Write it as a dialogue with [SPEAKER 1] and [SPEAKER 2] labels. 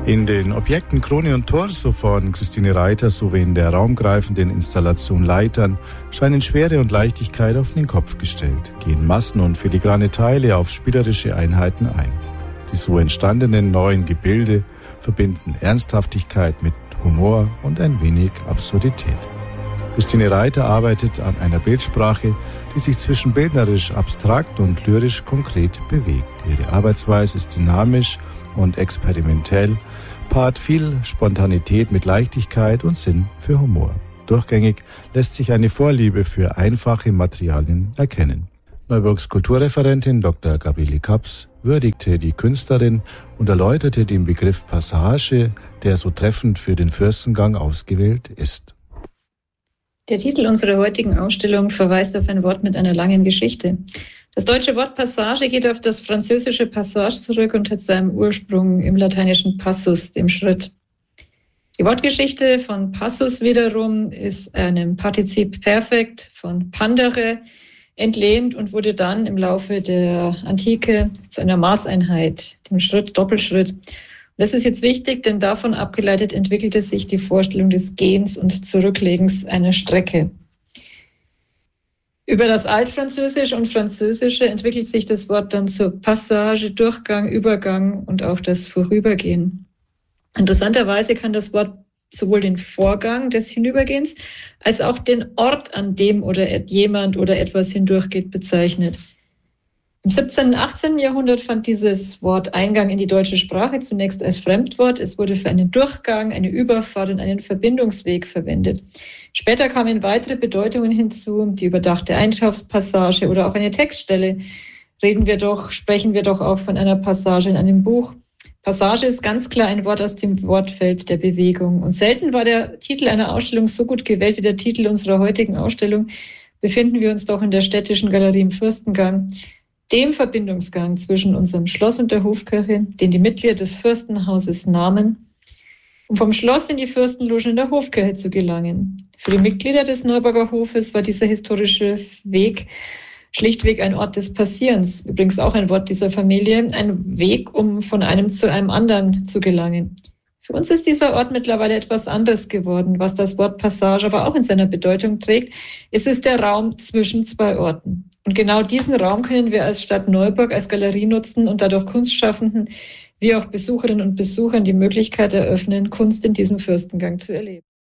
[SPEAKER 1] In den Objekten Krone und Torso von Christine Reiter sowie in der raumgreifenden Installation Leitern scheinen Schwere und Leichtigkeit auf den Kopf gestellt, gehen Massen und filigrane Teile auf spielerische Einheiten ein. Die so entstandenen neuen Gebilde verbinden Ernsthaftigkeit mit Humor und ein wenig Absurdität. Christine Reiter arbeitet an einer Bildsprache, die sich zwischen bildnerisch abstrakt und lyrisch konkret bewegt. Ihre Arbeitsweise ist dynamisch und experimentell, paart viel Spontanität mit Leichtigkeit und Sinn für Humor. Durchgängig lässt sich eine Vorliebe für einfache Materialien erkennen. Neuburgs Kulturreferentin Dr. Gabriele Kaps würdigte die Künstlerin und erläuterte den Begriff Passage, der so treffend für den Fürstengang ausgewählt ist.
[SPEAKER 2] Der Titel unserer heutigen Ausstellung verweist auf ein Wort mit einer langen Geschichte. Das deutsche Wort Passage geht auf das französische Passage zurück und hat seinen Ursprung im lateinischen Passus, dem Schritt. Die Wortgeschichte von Passus wiederum ist einem Partizip Perfekt von pandere entlehnt und wurde dann im Laufe der Antike zu einer Maßeinheit, dem Schritt, Doppelschritt. Das ist jetzt wichtig, denn davon abgeleitet entwickelte sich die Vorstellung des Gehens und Zurücklegens einer Strecke. Über das Altfranzösische und Französische entwickelt sich das Wort dann zur Passage, Durchgang, Übergang und auch das Vorübergehen. Interessanterweise kann das Wort sowohl den Vorgang des Hinübergehens als auch den Ort, an dem oder jemand oder etwas hindurchgeht, bezeichnet. Im 17. und 18. Jahrhundert fand dieses Wort Eingang in die deutsche Sprache, zunächst als Fremdwort. Es wurde für einen Durchgang, eine Überfahrt und einen Verbindungsweg verwendet. Später kamen weitere Bedeutungen hinzu, die überdachte Einkaufspassage oder auch eine Textstelle. Sprechen wir doch auch von einer Passage in einem Buch. Passage ist ganz klar ein Wort aus dem Wortfeld der Bewegung. Und selten war der Titel einer Ausstellung so gut gewählt wie der Titel unserer heutigen Ausstellung. Befinden wir uns doch in der Städtischen Galerie im Fürstengang, dem Verbindungsgang zwischen unserem Schloss und der Hofkirche, den die Mitglieder des Fürstenhauses nahmen, um vom Schloss in die Fürstenlogen in der Hofkirche zu gelangen. Für die Mitglieder des Neuburger Hofes war dieser historische Weg schlichtweg ein Ort des Passierens, übrigens auch ein Wort dieser Familie, ein Weg, um von einem zu einem anderen zu gelangen. Für uns ist dieser Ort mittlerweile etwas anderes geworden, was das Wort Passage aber auch in seiner Bedeutung trägt. Es ist der Raum zwischen zwei Orten. Und genau diesen Raum können wir als Stadt Neuburg, als Galerie nutzen und dadurch Kunstschaffenden wie auch Besucherinnen und Besuchern die Möglichkeit eröffnen, Kunst in diesem Fürstengang zu erleben.